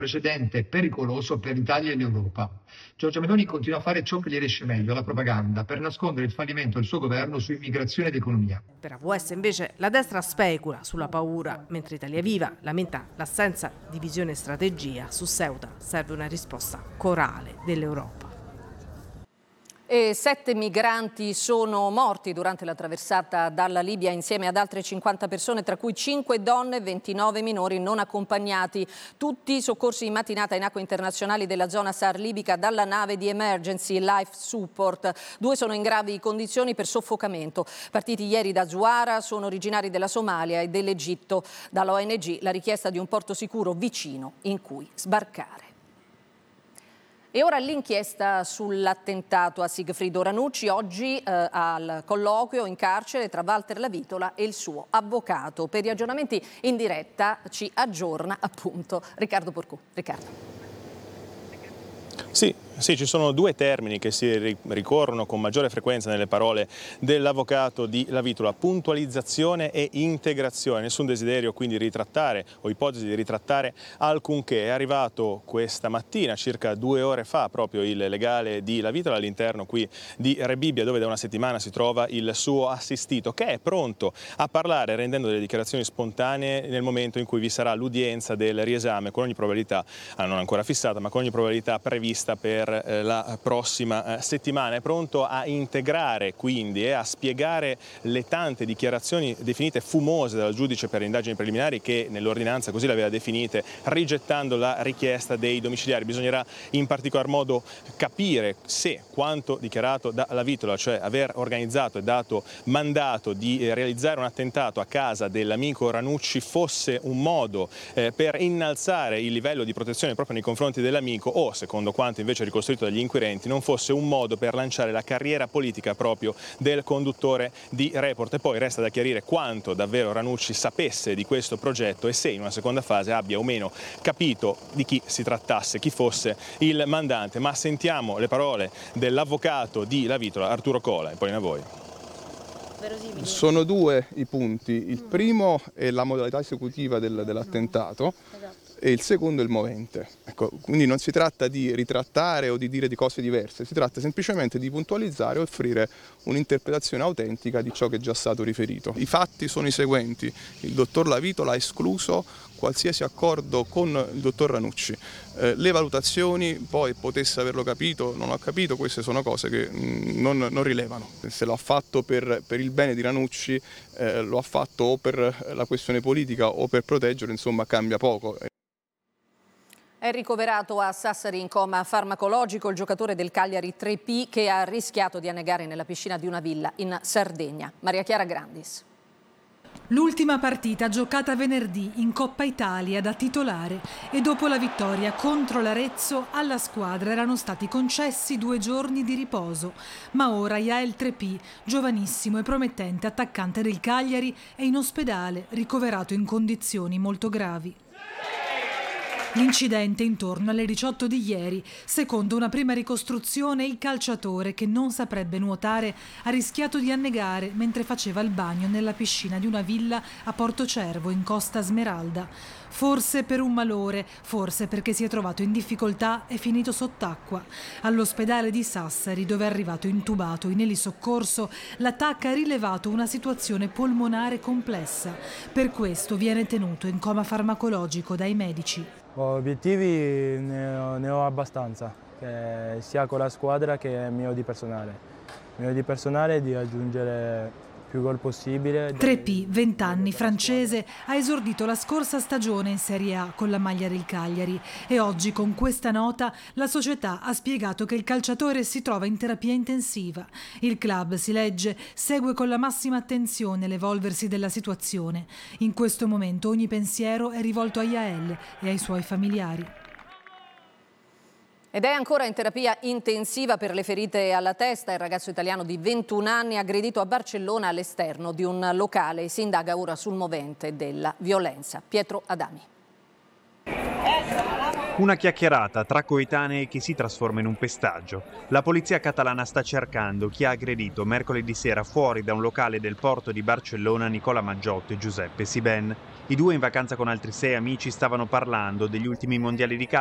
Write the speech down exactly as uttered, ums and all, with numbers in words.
precedente pericoloso per l'Italia e l'Europa. Giorgia Meloni continua a fare ciò che gli riesce meglio, la propaganda, per nascondere il fallimento del suo governo su immigrazione ed economia. Per A V S invece la destra specula sulla paura, mentre Italia Viva lamenta l'assenza di visione e strategia. Su Ceuta serve una risposta corale dell'Europa. E sette migranti sono morti durante la traversata dalla Libia insieme ad altre cinquanta persone, tra cui cinque donne e ventinove minori non accompagnati. Tutti soccorsi in mattinata in acque internazionali della zona SAR libica dalla nave di Emergency Life Support. Due sono in gravi condizioni per soffocamento. Partiti ieri da Zuara, sono originari della Somalia e dell'Egitto. Dalla O N G la richiesta di un porto sicuro vicino in cui sbarcare. E ora l'inchiesta sull'attentato a Sigfrido Ranucci, oggi eh, al colloquio in carcere tra Walter Lavitola e il suo avvocato. Per gli aggiornamenti in diretta ci aggiorna appunto Riccardo Porcu. Riccardo. Sì, sì, ci sono due termini che si ricorrono con maggiore frequenza nelle parole dell'avvocato di Lavitola: puntualizzazione e integrazione. Nessun desiderio quindi di ritrattare o ipotesi di ritrattare alcunché. È arrivato questa mattina, circa due ore fa, proprio il legale di Lavitola all'interno qui di Rebibbia, dove da una settimana si trova il suo assistito, che è pronto a parlare rendendo delle dichiarazioni spontanee nel momento in cui vi sarà l'udienza del riesame, con ogni probabilità, ah, non ancora fissata, ma con ogni probabilità prevista per la prossima settimana. È pronto a integrare quindi e a spiegare le tante dichiarazioni definite fumose dal giudice per le indagini preliminari, che nell'ordinanza così le aveva definite, rigettando la richiesta dei domiciliari. Bisognerà in particolar modo capire se quanto dichiarato da Lavitola, cioè aver organizzato e dato mandato di realizzare un attentato a casa dell'amico Ranucci, fosse un modo eh, per innalzare il livello di protezione proprio nei confronti dell'amico, o, secondo quanto invece ricostruito dagli inquirenti, non fosse un modo per lanciare la carriera politica proprio del conduttore di Report. E poi resta da chiarire quanto davvero Ranucci sapesse di questo progetto e se in una seconda fase abbia o meno capito di chi si trattasse, chi fosse il mandante. Ma sentiamo le parole dell'avvocato di Lavitola, Arturo Cola, e poi a voi. Sono due i punti. Il primo è la modalità esecutiva del, dell'attentato. E il secondo è il movente. Ecco, quindi non si tratta di ritrattare o di dire di cose diverse, si tratta semplicemente di puntualizzare e offrire un'interpretazione autentica di ciò che è già stato riferito. I fatti sono i seguenti: il dottor Lavitola ha escluso qualsiasi accordo con il dottor Ranucci. Eh, le valutazioni, poi potesse averlo capito, non ho capito, queste sono cose che mh, non, non rilevano. Se lo ha fatto per, per il bene di Ranucci, eh, lo ha fatto o per la questione politica o per proteggere, insomma cambia poco. È ricoverato a Sassari in coma farmacologico il giocatore del Cagliari tre P, che ha rischiato di annegare nella piscina di una villa in Sardegna. Maria Chiara Grandis. L'ultima partita giocata venerdì in Coppa Italia da titolare, e dopo la vittoria contro l'Arezzo alla squadra erano stati concessi due giorni di riposo. Ma ora Yael tre P, giovanissimo e promettente attaccante del Cagliari, è in ospedale, ricoverato in condizioni molto gravi. L'incidente intorno alle diciotto di ieri. Secondo una prima ricostruzione, il calciatore, che non saprebbe nuotare, ha rischiato di annegare mentre faceva il bagno nella piscina di una villa a Portocervo, in Costa Smeralda. Forse per un malore, forse perché si è trovato in difficoltà e finito sott'acqua. All'ospedale di Sassari, dove è arrivato intubato in elisoccorso, l'A T A C ha rilevato una situazione polmonare complessa. Per questo viene tenuto in coma farmacologico dai medici. Obiettivi ne ho, ne ho abbastanza, che sia con la squadra che mio di personale. Mio di personale è di raggiungere più gol possibile. tre P, venti anni, francese, ha esordito la scorsa stagione in Serie A con la maglia del Cagliari, e oggi con questa nota la società ha spiegato che il calciatore si trova in terapia intensiva. Il club, si legge, segue con la massima attenzione l'evolversi della situazione. In questo momento ogni pensiero è rivolto a Yael e ai suoi familiari. Ed è ancora in terapia intensiva per le ferite alla testa il ragazzo italiano di ventuno anni aggredito a Barcellona all'esterno di un locale. Si indaga ora sul movente della violenza. Pietro Adami. Una chiacchierata tra coetanei che si trasforma in un pestaggio. La polizia catalana sta cercando chi ha aggredito mercoledì sera fuori da un locale del porto di Barcellona Nicola Maggiotto e Giuseppe Siben. I due, in vacanza con altri sei amici, stavano parlando degli ultimi mondiali di calcio